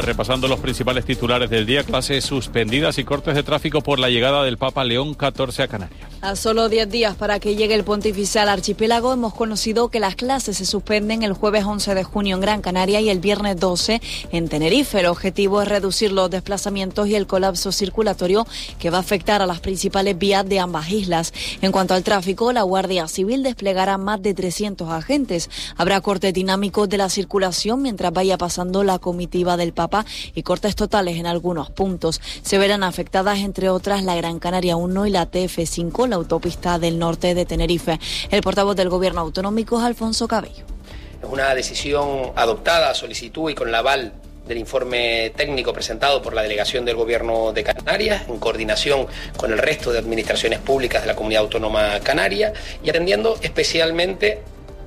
Repasando los principales titulares del día, clases suspendidas y cortes de tráfico por la llegada del Papa León XIV a Canarias. A solo 10 días para que llegue el pontífice al archipiélago, hemos conocido que las clases se suspenden el jueves 11 de junio en Gran Canaria y el viernes 12 en Tenerife. El objetivo es reducir los desplazamientos y el colapso circulatorio que va a afectar a las principales vías de ambas islas. En cuanto al tráfico, la Guardia Civil desplegará más de 300 agentes. Habrá cortes dinámicos de la circulación mientras vaya pasando la comitiva del Papa y cortes totales en algunos puntos. Se verán afectadas, entre otras, la Gran Canaria 1 y la TF5, la autopista del norte de Tenerife. El portavoz del Gobierno autonómico es Alfonso Cabello. Es una decisión adoptada a solicitud y con el aval del informe técnico presentado por la Delegación del Gobierno de Canarias, en coordinación con el resto de administraciones públicas de la Comunidad Autónoma Canaria y atendiendo especialmente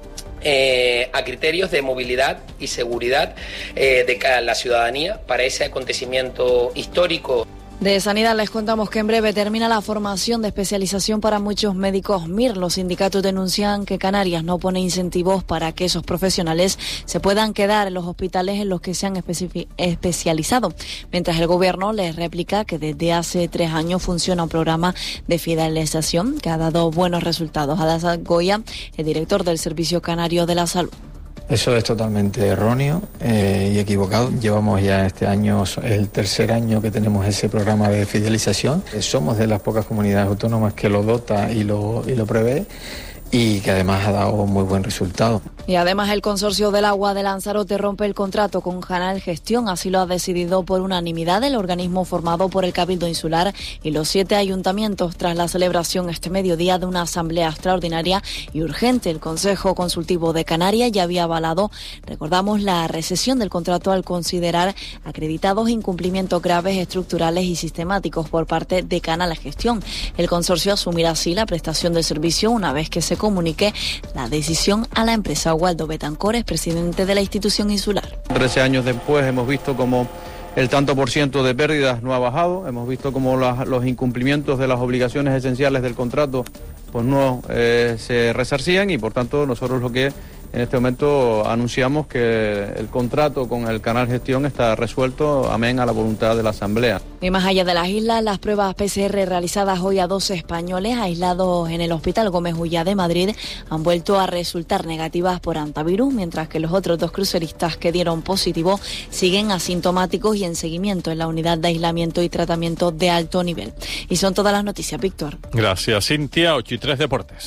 a criterios de movilidad y seguridad de la ciudadanía para ese acontecimiento histórico. De Sanidad les contamos que en breve termina la formación de especialización para muchos médicos MIR. Los sindicatos denuncian que Canarias no pone incentivos para que esos profesionales se puedan quedar en los hospitales en los que se han especializado, mientras el Gobierno les replica que desde hace 3 años funciona un programa de fidelización que ha dado buenos resultados. Adasa Goya, el director del Servicio Canario de la Salud. Eso es totalmente erróneo y equivocado. Llevamos ya este año, el tercer año que tenemos ese programa de fidelización. Somos de las pocas comunidades autónomas que lo dota y lo prevé y que además ha dado muy buen resultado. Y además el Consorcio del Agua de Lanzarote rompe el contrato con Canal Gestión. Así lo ha decidido por unanimidad el organismo formado por el Cabildo Insular y los 7 ayuntamientos tras la celebración este mediodía de una asamblea extraordinaria y urgente. El Consejo Consultivo de Canarias ya había avalado, recordamos, la rescisión del contrato al considerar acreditados incumplimientos graves, estructurales y sistemáticos por parte de Canal Gestión. El consorcio asumirá así la prestación del servicio una vez que se comunique la decisión a la empresa. Waldo Betancor es presidente de la institución insular. 13 años después hemos visto como el tanto por ciento de pérdidas no ha bajado, hemos visto como los incumplimientos de las obligaciones esenciales del contrato pues no se resarcían y por tanto nosotros lo que en este momento anunciamos que el contrato con el Canal Gestión está resuelto, amén a la voluntad de la Asamblea. Y más allá de las islas, las pruebas PCR realizadas hoy a 12 españoles aislados en el Hospital Gómez Ullá de Madrid han vuelto a resultar negativas por hantavirus, mientras que los otros 2 cruceristas que dieron positivo siguen asintomáticos y en seguimiento en la unidad de aislamiento y tratamiento de alto nivel. Y son todas las noticias, Víctor. Gracias, Cintia. 8:03 Deportes.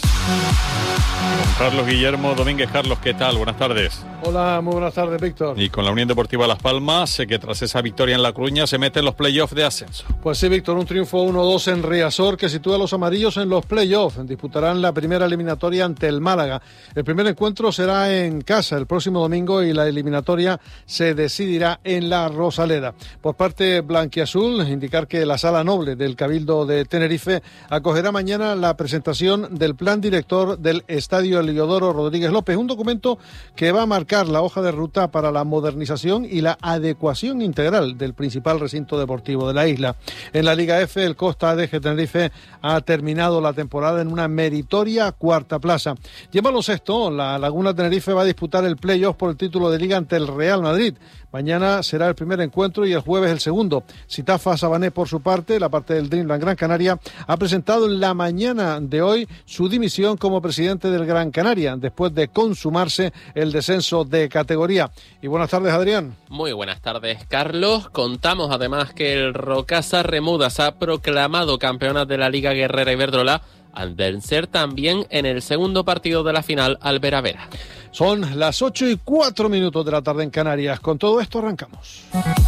Con Carlos Guillermo Domínguez. Carlos, ¿qué tal? Buenas tardes. Hola, muy buenas tardes, Víctor. Y con la Unión Deportiva Las Palmas, sé que tras esa victoria en La Coruña se mete en los playoffs de ascenso. Pues sí, Víctor, un triunfo 1-2 en Riazor que sitúa a los amarillos en los playoffs. Disputarán la primera eliminatoria ante el Málaga. El primer encuentro será en casa el próximo domingo y la eliminatoria se decidirá en la Rosaleda. Por parte blanquiazul, indicar que la Sala Noble del Cabildo de Tenerife acogerá mañana la presentación del plan director del Estadio Heliodoro Rodríguez López, un documento que va a marcar la hoja de ruta para la modernización y la adecuación integral del principal recinto deportivo de la isla. En la Liga F, el Costa ADG Tenerife ha terminado la temporada en una meritoria 4ª plaza. Y en baloncesto, la Laguna Tenerife va a disputar el playoff por el título de Liga ante el Real Madrid. Mañana será el primer encuentro y el jueves el segundo. Sitafa Sabané, por su parte, la parte del Dreamland Gran Canaria, ha presentado en la mañana de hoy su dimisión como presidente del Gran Canaria, después de consumarse el descenso de categoría. Y buenas tardes, Adrián. Muy buenas tardes, Carlos. Contamos además que el Rocasa Remudas ha proclamado campeona de la Liga Guerrera Iberdrola al vencer también en el segundo partido de la final al Vera Vera. Son las 8:04 de la tarde en Canarias. Con todo esto arrancamos.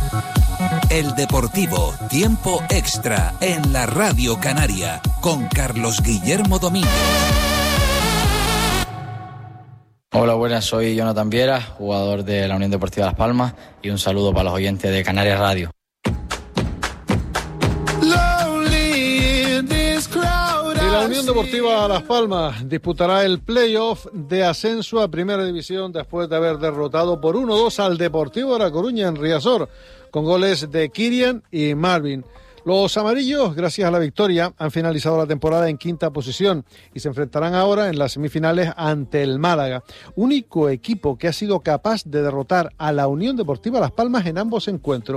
El Deportivo, tiempo extra en la Radio Canaria con Carlos Guillermo Domínguez. Hola, buenas, soy Jonathan Viera, jugador de la Unión Deportiva Las Palmas, y un saludo para los oyentes de Canarias Radio. La Unión Deportiva Las Palmas disputará el playoff de ascenso a Primera División después de haber derrotado por 1-2 al Deportivo de La Coruña en Riazor, con goles de Kirian y Marvin. Los amarillos, gracias a la victoria, han finalizado la temporada en quinta posición y se enfrentarán ahora en las semifinales ante el Málaga, único equipo que ha sido capaz de derrotar a la Unión Deportiva Las Palmas en ambos encuentros.